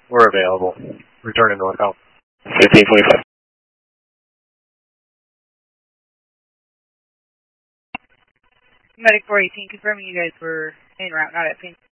We're available. Return to NorCal. 1525. Medic 418, confirming you guys were en route, not at Phoenix.